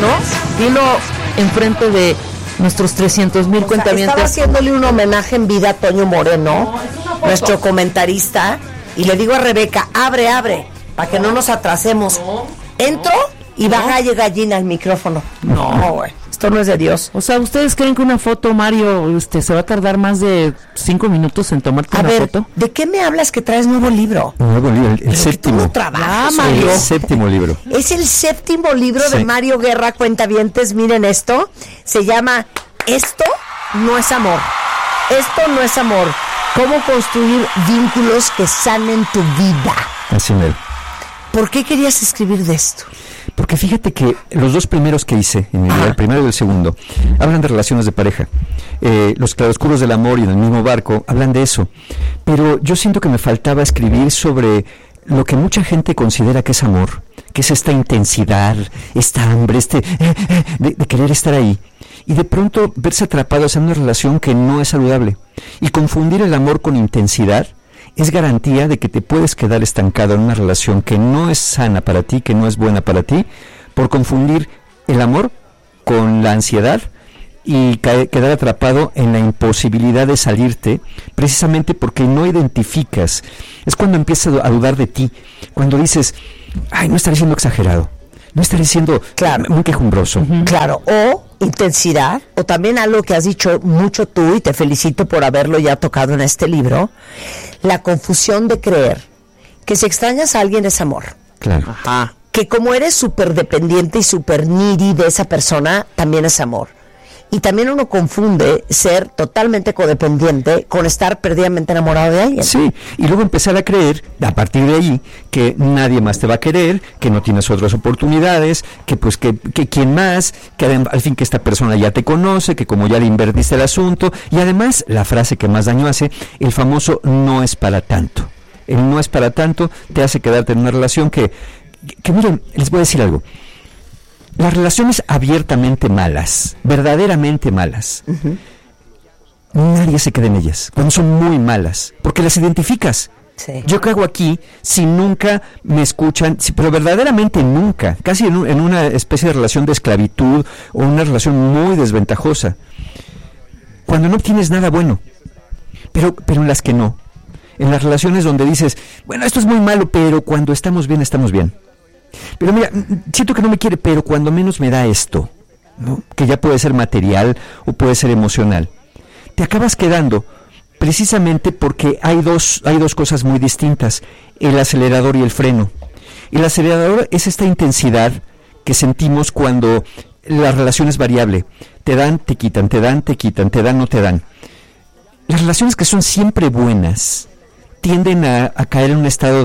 ¿no? Dilo enfrente de nuestros 300,000 cuentavientes. Estaba haciéndole un homenaje en vida a Toño Moreno, nuestro comentarista, y le digo a Rebeca, abre, para que no nos atrasemos. Entro y baja gallina al micrófono. No, güey. Esto no es de Dios. O sea, ¿ustedes creen que una foto, Mario, se va a tardar más de 5 minutos en tomarte una foto? ¿De qué me hablas que traes nuevo libro? Nuevo libro, el séptimo. Mario. El séptimo libro. Es el séptimo libro de Mario Guerra, cuentavientes. Miren esto. Se llama Esto no es amor. Esto no es amor. ¿Cómo construir vínculos que sanen tu vida? Así es. ¿Por qué querías escribir de esto? Porque fíjate que los dos primeros que hice, en mi vida, el primero y el segundo, hablan de relaciones de pareja. Los claroscuros del amor y En el mismo barco hablan de eso. Pero yo siento que me faltaba escribir sobre lo que mucha gente considera que es amor, que es esta intensidad, esta hambre, de querer estar ahí. Y de pronto verse atrapados en una relación que no es saludable. Y confundir el amor con intensidad es garantía de que te puedes quedar estancado en una relación que no es sana para ti, que no es buena para ti, por confundir el amor con la ansiedad y quedar atrapado en la imposibilidad de salirte, precisamente porque no identificas. Es cuando empiezas a dudar de ti, cuando dices, ay, no estaré siendo exagerado, no estaré siendo muy quejumbroso. Claro, o intensidad, o también algo que has dicho mucho tú, y te felicito por haberlo ya tocado en este libro, la confusión de creer que si extrañas a alguien es amor. Claro. Ajá. Que como eres súper dependiente y súper needy de esa persona, también es amor. Y también uno confunde ser totalmente codependiente con estar perdidamente enamorado de alguien. Sí, y luego empezar a creer, a partir de ahí, que nadie más te va a querer, que no tienes otras oportunidades, que pues que quién más, que al fin que esta persona ya te conoce, que como ya le invertiste el asunto, y además, la frase que más daño hace, el famoso no es para tanto. El no es para tanto te hace quedarte en una relación que miren, les voy a decir algo. Las relaciones abiertamente malas, verdaderamente malas, nadie se queda en ellas, cuando son muy malas, porque las identificas. Sí. Yo qué hago aquí si nunca me escuchan, pero verdaderamente nunca, casi en una especie de relación de esclavitud o una relación muy desventajosa, cuando no obtienes nada bueno, pero en las que no, en las relaciones donde dices, bueno, esto es muy malo, pero cuando estamos bien, estamos bien. Pero mira, siento que no me quiere, pero cuando menos me da esto, ¿no? Que ya puede ser material o puede ser emocional. Te acabas quedando precisamente porque hay dos cosas muy distintas, el acelerador y el freno. El acelerador es esta intensidad que sentimos cuando la relación es variable. Te dan, te quitan, te dan, te quitan, te dan, no te dan. Las relaciones que son siempre buenas tienden a caer en un estado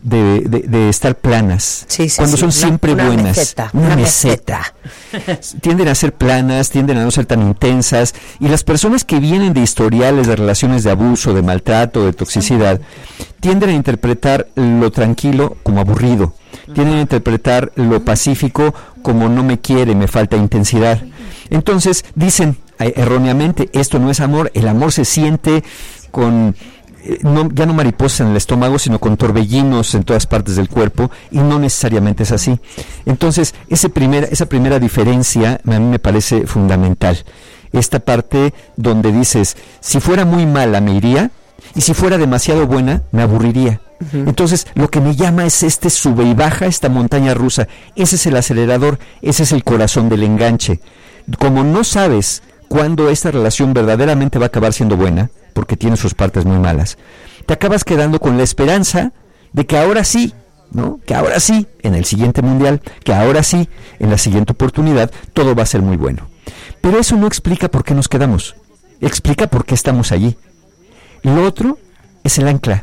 de estar planas, cuando son siempre buenas. Una meseta. Tienden a ser planas, tienden a no ser tan intensas, y las personas que vienen de historiales de relaciones de abuso, de maltrato, de toxicidad, tienden a interpretar lo tranquilo como aburrido, tienden a interpretar lo pacífico como no me quiere, me falta intensidad. Entonces dicen erróneamente, esto no es amor, el amor se siente con ya no mariposas en el estómago, sino con torbellinos en todas partes del cuerpo, y no necesariamente es así. Entonces, esa primera diferencia a mí me parece fundamental. Esta parte donde dices, si fuera muy mala me iría, y si fuera demasiado buena me aburriría. Entonces, lo que me llama es sube y baja, esta montaña rusa. Ese es el acelerador, ese es el corazón del enganche. Como no sabes cuándo esta relación verdaderamente va a acabar siendo buena, porque tiene sus partes muy malas, te acabas quedando con la esperanza de que ahora sí, ¿no? Que ahora sí, en el siguiente mundial, que ahora sí, en la siguiente oportunidad, todo va a ser muy bueno. Pero eso no explica por qué nos quedamos, explica por qué estamos allí. Lo otro es el ancla.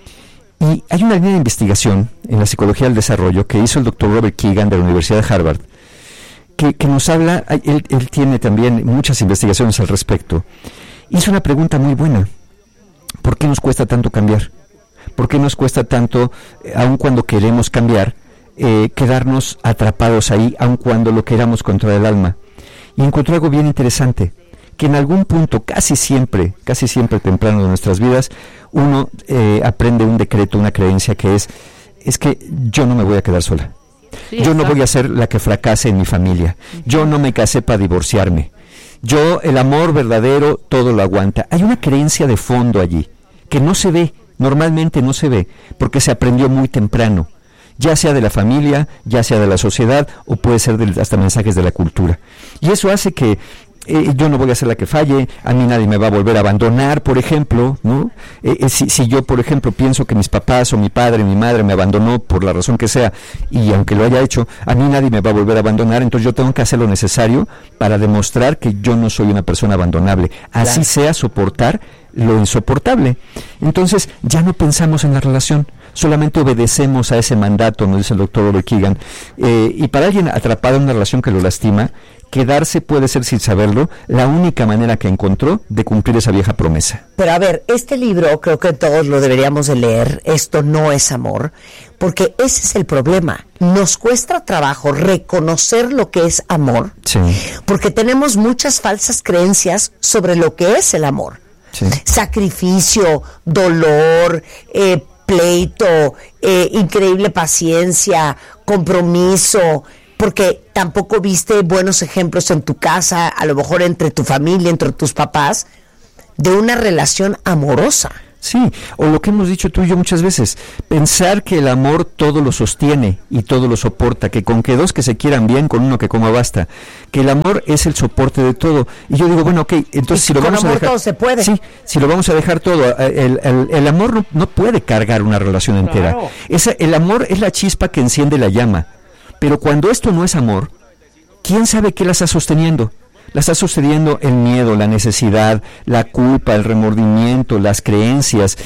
Y hay una línea de investigación en la psicología del desarrollo que hizo el doctor Robert Keegan de la Universidad de Harvard, que nos habla, él tiene también muchas investigaciones al respecto. Hizo una pregunta muy buena: ¿por qué nos cuesta tanto cambiar? ¿Por qué nos cuesta tanto, aun cuando queremos cambiar, quedarnos atrapados ahí, aun cuando lo queramos contra el alma? Y encontró algo bien interesante, que en algún punto, casi siempre temprano de nuestras vidas, uno aprende un decreto, una creencia que es que yo no me voy a quedar sola. Sí, yo no exacto. voy a ser la que fracase en mi familia. Yo no me casé para divorciarme. Yo, el amor verdadero, todo lo aguanta. Hay una creencia de fondo allí, que no se ve, normalmente no se ve, porque se aprendió muy temprano, ya sea de la familia, ya sea de la sociedad, o puede ser hasta mensajes de la cultura. Y eso hace que yo no voy a ser la que falle, a mí nadie me va a volver a abandonar, por ejemplo, ¿no? Si yo, por ejemplo, pienso que mis papás o mi padre, mi madre me abandonó por la razón que sea, y aunque lo haya hecho, a mí nadie me va a volver a abandonar, entonces yo tengo que hacer lo necesario para demostrar que yo no soy una persona abandonable, así sea soportar lo insoportable. Entonces ya no pensamos en la relación, solamente obedecemos a ese mandato, nos dice el doctor Robert Keegan, y para alguien atrapado en una relación que lo lastima, quedarse puede ser, sin saberlo, la única manera que encontró de cumplir esa vieja promesa. Pero a ver, este libro creo que todos lo deberíamos de leer, Esto no es amor, porque ese es el problema. Nos cuesta trabajo reconocer lo que es amor, Sí. porque tenemos muchas falsas creencias sobre lo que es el amor. Sí. Sacrificio, dolor, pleito, increíble paciencia, compromiso, porque tampoco viste buenos ejemplos en tu casa, a lo mejor entre tu familia, entre tus papás, de una relación amorosa. Sí, o lo que hemos dicho tú y yo muchas veces, pensar que el amor todo lo sostiene y todo lo soporta, que con que dos que se quieran bien, con uno que coma basta, que el amor es el soporte de todo. Y yo digo, bueno, ok, entonces si lo vamos a dejar... todo se puede. Sí, si lo vamos a dejar todo, el amor no puede cargar una relación entera. Claro. El amor es la chispa que enciende la llama, pero cuando esto no es amor, ¿quién sabe qué la está sosteniendo? La está sucediendo el miedo, la necesidad, la culpa, el remordimiento, las creencias,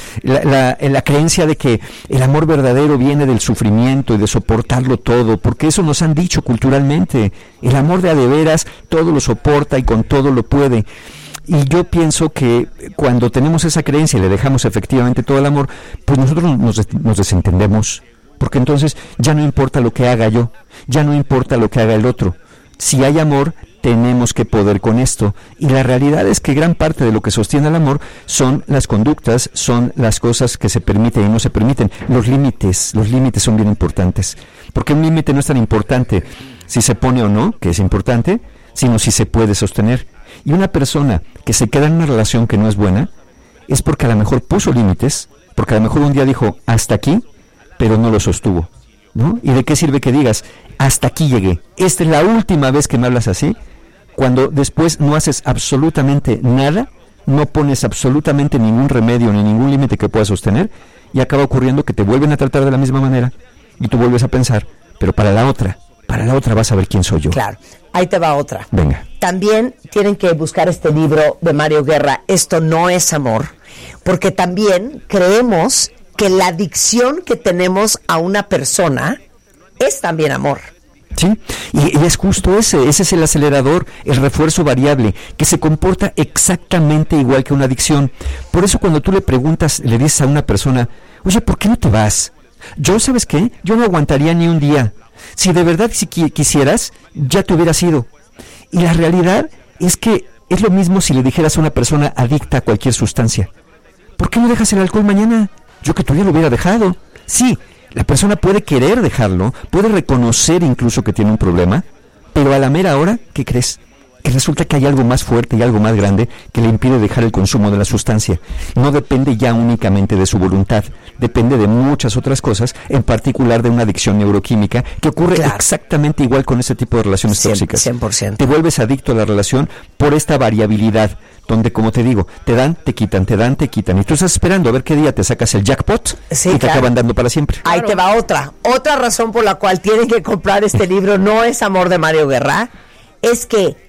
la creencia de que el amor verdadero viene del sufrimiento y de soportarlo todo, porque eso nos han dicho culturalmente. El amor de a de veras todo lo soporta y con todo lo puede. Y yo pienso que cuando tenemos esa creencia y le dejamos efectivamente todo el amor, pues nosotros nos desentendemos, porque entonces ya no importa lo que haga yo, ya no importa lo que haga el otro. Si hay amor, tenemos que poder con esto. Y la realidad es que gran parte de lo que sostiene el amor son las conductas, son las cosas que se permiten y no se permiten. Los límites son bien importantes. Porque un límite no es tan importante si se pone o no, que es importante, sino si se puede sostener. Y una persona que se queda en una relación que no es buena, es porque a lo mejor puso límites, porque a lo mejor un día dijo, hasta aquí, pero no lo sostuvo, ¿no? ¿Y de qué sirve que digas, hasta aquí llegué, esta es la última vez que me hablas así, cuando después no haces absolutamente nada, no pones absolutamente ningún remedio ni ningún límite que puedas sostener, y acaba ocurriendo que te vuelven a tratar de la misma manera, y tú vuelves a pensar, pero para la otra vas a ver quién soy yo. Claro, ahí te va otra. Venga. También tienen que buscar este libro de Mario Guerra, Esto no es amor, porque también creemos que la adicción que tenemos a una persona es también amor. Sí, y es justo ese es el acelerador, el refuerzo variable, que se comporta exactamente igual que una adicción. Por eso cuando tú le preguntas, le dices a una persona, oye, ¿por qué no te vas? Yo, ¿sabes qué? Yo no aguantaría ni un día. Si de verdad quisieras, ya te hubieras ido. Y la realidad es que es lo mismo si le dijeras a una persona adicta a cualquier sustancia. ¿Por qué no dejas el alcohol mañana? Yo que tú ya lo hubiera dejado. Sí, la persona puede querer dejarlo, puede reconocer incluso que tiene un problema, pero a la mera hora, ¿qué crees? Que resulta que hay algo más fuerte y algo más grande que le impide dejar el consumo de la sustancia. No depende ya únicamente de su voluntad, depende de muchas otras cosas, en particular de una adicción neuroquímica que ocurre exactamente igual con ese tipo de relaciones tóxicas. 100%. Te vuelves adicto a la relación por esta variabilidad, donde, como te digo, te dan, te quitan, y tú estás esperando a ver qué día te sacas el jackpot y te acaban dando para siempre. Ahí te va otra razón por la cual tienen que comprar este libro, No es amor, de Mario Guerra, es que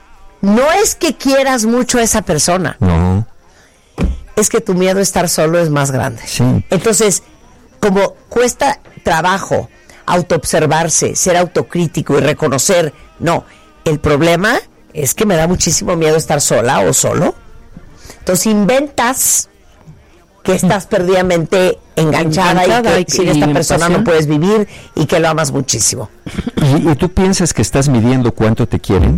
no es que quieras mucho a esa persona. No. Es que tu miedo a estar solo es más grande. Sí. Entonces, como cuesta trabajo autoobservarse, ser autocrítico y reconocer, no, el problema es que me da muchísimo miedo estar sola o solo. Entonces inventas que estás perdidamente enganchada y que sin esta persona no puedes vivir y que lo amas muchísimo. Y tú piensas que estás midiendo cuánto te quieren,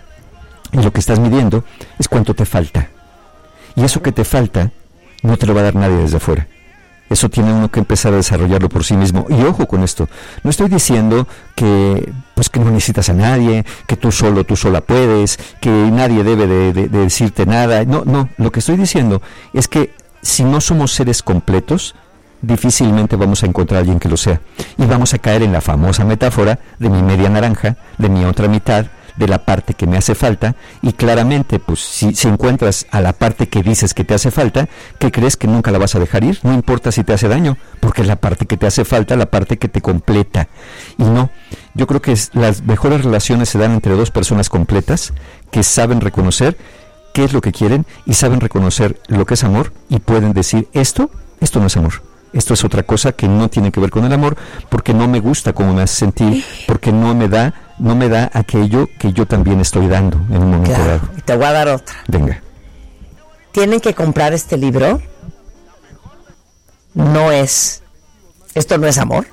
y lo que estás midiendo es cuánto te falta. Y eso que te falta no te lo va a dar nadie desde afuera. Eso tiene uno que empezar a desarrollarlo por sí mismo. Y ojo con esto, no estoy diciendo que no necesitas a nadie, que tú sola puedes, que nadie debe de decirte nada. No, lo que estoy diciendo es que si no somos seres completos, difícilmente vamos a encontrar a alguien que lo sea. Y vamos a caer en la famosa metáfora de mi media naranja, de mi otra mitad, de la parte que me hace falta, y claramente, pues, si encuentras a la parte que dices que te hace falta, ¿qué crees? Que nunca la vas a dejar ir, no importa si te hace daño, porque es la parte que te hace falta, la parte que te completa. Y no, yo creo que las mejores relaciones se dan entre dos personas completas, que saben reconocer qué es lo que quieren, y saben reconocer lo que es amor, y pueden decir, esto no es amor. Esto es otra cosa que no tiene que ver con el amor, porque no me gusta cómo me hace sentir, porque no me da aquello que yo también estoy dando en un momento dado. Y te voy a dar otra. Venga. Tienen que comprar este libro. Esto no es amor.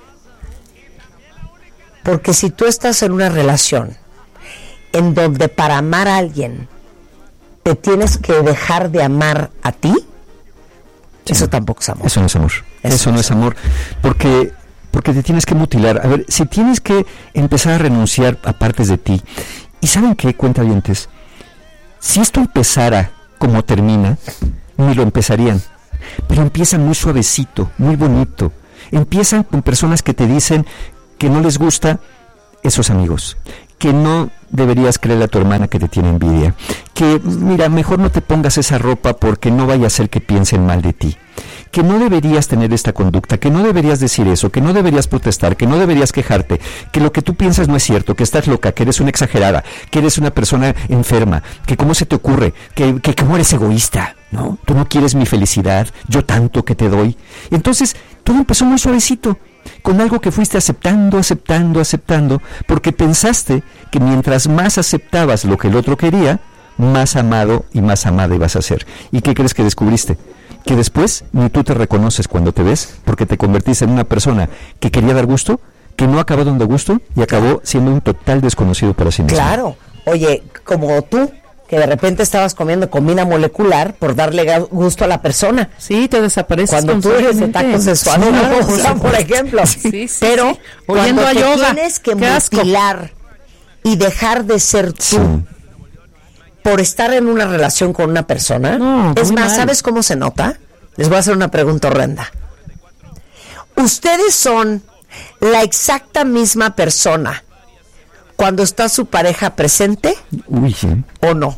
Porque si tú estás en una relación en donde para amar a alguien te tienes que dejar de amar a ti, eso tampoco es amor. Eso no es amor. Eso no es amor. Porque te tienes que mutilar. A ver, si tienes que empezar a renunciar a partes de ti. ¿Y saben qué, cuentavientes? Si esto empezara como termina, ni lo empezarían. Pero empiezan muy suavecito, muy bonito. Empiezan con personas que te dicen que no les gusta esos amigos, que no deberías creerle a tu hermana que te tiene envidia, que mira, mejor no te pongas esa ropa porque no vaya a ser que piensen mal de ti, que no deberías tener esta conducta, que no deberías decir eso, que no deberías protestar, que no deberías quejarte, que lo que tú piensas no es cierto, que estás loca, que eres una exagerada, que eres una persona enferma, que cómo se te ocurre, que cómo eres egoísta, ¿no? Tú no quieres mi felicidad, yo tanto que te doy. Entonces, todo empezó muy suavecito, con algo que fuiste aceptando, porque pensaste que mientras más aceptabas lo que el otro quería, más amado y más amada ibas a ser. ¿Y qué crees que descubriste? Que después ni tú te reconoces cuando te ves, porque te convertiste en una persona que quería dar gusto, que no acabó dando gusto y acabó siendo un total desconocido para sí mismo. Claro. Oye, como tú, que de repente estabas comiendo comida molecular por darle gusto a la persona. Sí, te desapareces. Cuando tú eres de tacos de suadero, por ejemplo. Sí, pero oyendo cuando a te yoga, tienes que mutilar y dejar de ser tú por estar en una relación con una persona, es más, ¿sabes cómo se nota? Les voy a hacer una pregunta horrenda. ¿Ustedes son la exacta misma persona cuando está su pareja presente? Uy, sí. ¿O no?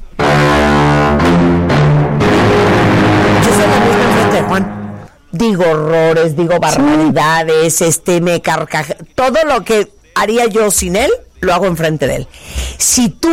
Yo soy la misma enfrente de Juan. Digo horrores, digo barbaridades, me carcaje. Todo lo que haría yo sin él, lo hago enfrente de él. Si tú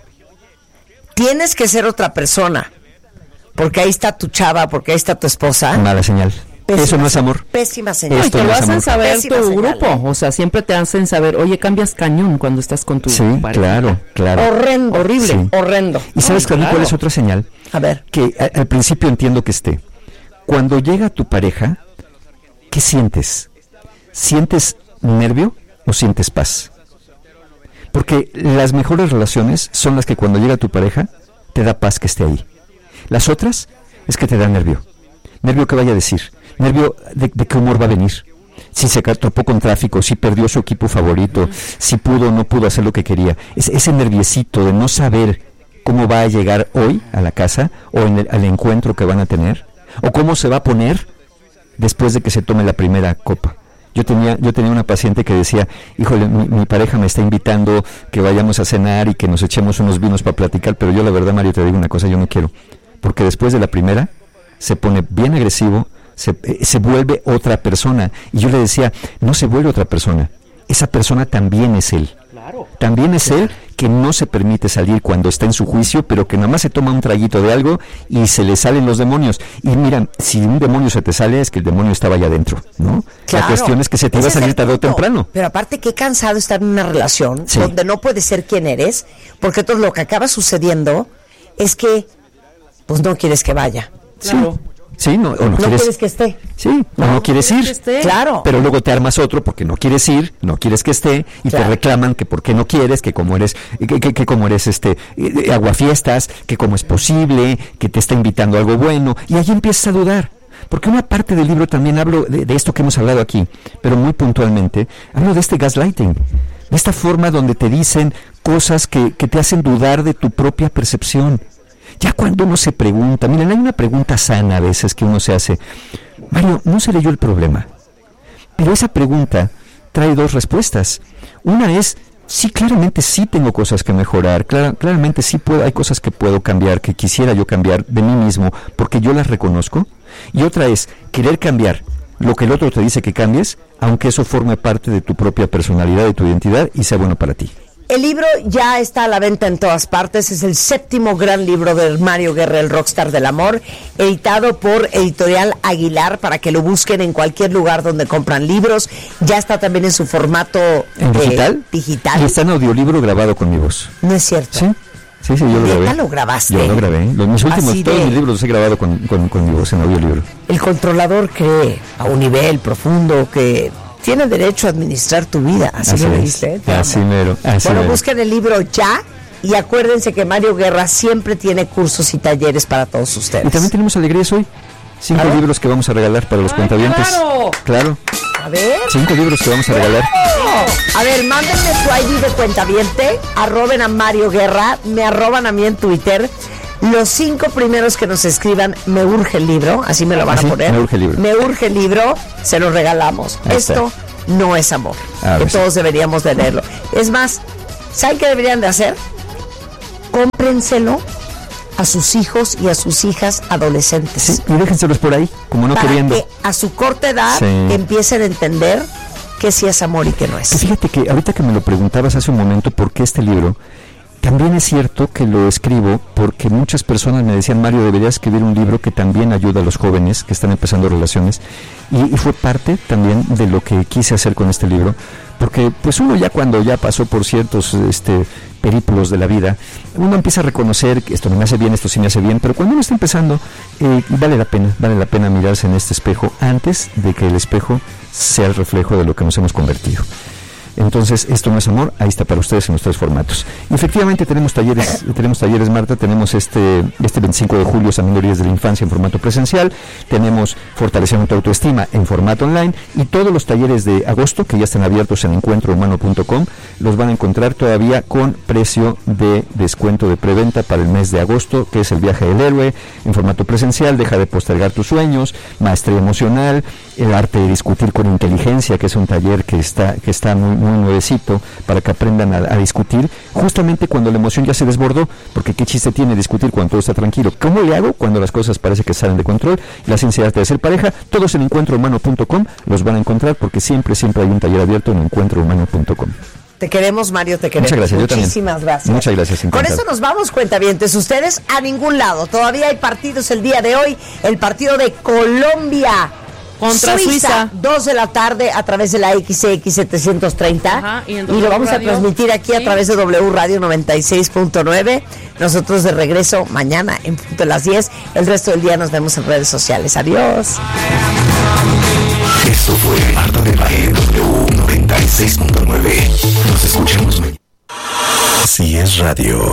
tienes que ser otra persona, porque ahí está tu chava, porque ahí está tu esposa. Mala señal. Eso no es amor. Pésima señal. No, y te lo hacen saber Pésima tu señal, grupo. O sea, siempre te hacen saber, oye, cambias cañón cuando estás con tu pareja. Claro. Horrendo, horrible, horrendo. ¿Y sabes cuál es otra señal? A ver. Que al principio entiendo que esté. Cuando llega tu pareja, ¿qué sientes? ¿Sientes nervio o sientes paz? Porque las mejores relaciones son las que cuando llega tu pareja, te da paz que esté ahí. Las otras es que te da nervio. Nervio que vaya a decir. Nervio de qué humor va a venir. Si se topó con tráfico, si perdió su equipo favorito, si pudo o no pudo hacer lo que quería. Ese nerviecito de no saber cómo va a llegar hoy a la casa o al encuentro que van a tener, o cómo se va a poner después de que se tome la primera copa. Yo tenía una paciente que decía, híjole, mi pareja me está invitando que vayamos a cenar y que nos echemos unos vinos para platicar, pero yo la verdad, Mario, te digo una cosa, yo no quiero. Porque después de la primera se pone bien agresivo, se vuelve otra persona. Y yo le decía, no se vuelve otra persona, esa persona también es él. También es él que no se permite salir cuando está en su juicio, pero que nada más se toma un traguito de algo y se le salen los demonios. Y mira, si un demonio se te sale, es que el demonio estaba allá adentro, ¿no? Claro. La cuestión es que se te iba a salir tarde o temprano. Pero aparte, qué cansado estar en una relación donde no puedes ser quien eres, porque todo lo que acaba sucediendo es que pues no quieres que vaya. Claro. Sí, no quieres que esté. Sí, no quieres ir. Claro. Pero luego te armas otro porque no quieres ir, no quieres que esté y te reclaman que por qué no quieres, que como eres aguafiestas, que cómo es posible, que te está invitando a algo bueno y ahí empiezas a dudar. Porque una parte del libro también hablo de esto que hemos hablado aquí, pero muy puntualmente, hablo de este gaslighting, de esta forma donde te dicen cosas que te hacen dudar de tu propia percepción. Ya cuando uno se pregunta, miren, hay una pregunta sana a veces que uno se hace, Mario, ¿no seré yo el problema? Pero esa pregunta trae dos respuestas. Una es, sí, claramente sí tengo cosas que mejorar, claramente sí hay cosas que puedo cambiar, que quisiera yo cambiar de mí mismo, porque yo las reconozco. Y otra es, querer cambiar lo que el otro te dice que cambies, aunque eso forme parte de tu propia personalidad, de tu identidad, y sea bueno para ti. El libro ya está a la venta en todas partes. Es el 7º gran libro de Mario Guerra, el rockstar del amor, editado por Editorial Aguilar, para que lo busquen en cualquier lugar donde compran libros. Ya está también en su formato digital. Y está en audiolibro grabado con mi voz. ¿No es cierto? Sí, yo lo grabé. ¿Lo grabaste? Yo lo grabé. Mis últimos, todos mis libros los he grabado con mi voz en audiolibro. El controlador cree a un nivel profundo que tiene derecho a administrar tu vida. Así lo leíste. Así mero. Busquen el libro ya y acuérdense que Mario Guerra siempre tiene cursos y talleres para todos ustedes. Y también tenemos alegrías hoy. 5 libros que vamos a regalar para los cuentavientes. Claro. A ver. 5 libros que vamos a regalar. A ver, mándenme su ID de cuentaviente, arroben a Mario Guerra, me arroban a mí en Twitter. Los 5 primeros que nos escriban, me urge el libro, así me lo van a poner. Me urge el libro. Me urge el libro, se lo regalamos. Esto no es amor, que todos deberíamos de leerlo. Es más, ¿saben qué deberían de hacer? Cómprenselo a sus hijos y a sus hijas adolescentes. Sí, y déjenselos por ahí, como no para queriendo. Que a su corta edad empiecen a entender que sí es amor y que no es. Pues fíjate que ahorita que me lo preguntabas hace un momento, ¿por qué este libro? También es cierto que lo escribo porque muchas personas me decían, Mario, deberías escribir un libro que también ayuda a los jóvenes que están empezando relaciones, y fue parte también de lo que quise hacer con este libro, porque pues uno ya cuando ya pasó por ciertos perípulos de la vida, uno empieza a reconocer que esto no me hace bien, esto sí me hace bien, pero cuando uno está empezando, vale la pena mirarse en este espejo antes de que el espejo sea el reflejo de lo que nos hemos convertido. Entonces, esto no es amor, ahí está para ustedes en los 3 formatos. Y efectivamente tenemos talleres, Marta, tenemos este 25 de julio, Sabidurías de la Infancia en formato presencial, tenemos Fortaleciendo tu Autoestima en formato online, y todos los talleres de agosto, que ya están abiertos en encuentrohumano.com, los van a encontrar todavía con precio de descuento de preventa para el mes de agosto, que es el viaje del héroe, en formato presencial, deja de postergar tus sueños, maestría emocional, el arte de discutir con inteligencia, que es un taller que está muy nuevecito para que aprendan a discutir justamente cuando la emoción ya se desbordó, porque qué chiste tiene discutir cuando todo está tranquilo. ¿Cómo le hago cuando las cosas parece que salen de control? La ciencia de arte de ser pareja, todos en encuentrohumano.com los van a encontrar, porque siempre hay un taller abierto en encuentrohumano.com. Te queremos, Mario, te queremos. Muchas gracias, yo también. Muchísimas gracias. Muchas gracias. Con eso nos vamos, cuentavientes. Ustedes a ningún lado. Todavía hay partidos el día de hoy. El partido de Colombia contra Suiza. 2 de la tarde a través de la XX 730. Ajá, y lo vamos a transmitir aquí a través de W Radio 96.9. Nosotros de regreso mañana en punto de las 10. El resto del día nos vemos en redes sociales. Adiós. Esto fue Marta de Baile W 96.9. Nos escuchamos mañana. Si es radio,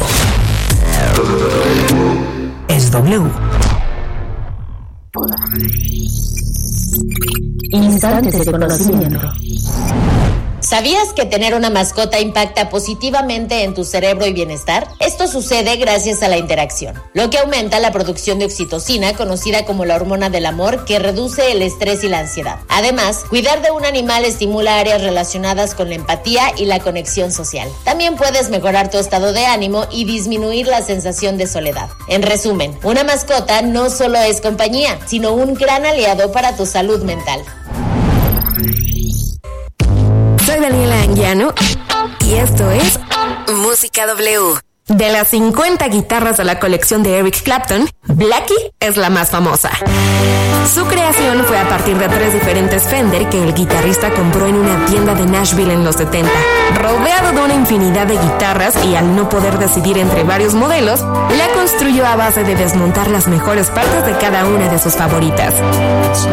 es W. Instantes de conocimiento. ¿Sabías que tener una mascota impacta positivamente en tu cerebro y bienestar? Esto sucede gracias a la interacción, lo que aumenta la producción de oxitocina, conocida como la hormona del amor, que reduce el estrés y la ansiedad. Además, cuidar de un animal estimula áreas relacionadas con la empatía y la conexión social. También puedes mejorar tu estado de ánimo y disminuir la sensación de soledad. En resumen, una mascota no solo es compañía, sino un gran aliado para tu salud mental. Soy Daniela Anguiano y esto es Música W. De las 50 guitarras de la colección de Eric Clapton, Blackie es la más famosa. Su creación fue a partir de 3 diferentes Fender que el guitarrista compró en una tienda de Nashville en los 70. Rodeado de una infinidad de guitarras y al no poder decidir entre varios modelos, la construyó a base de desmontar las mejores partes de cada una de sus favoritas.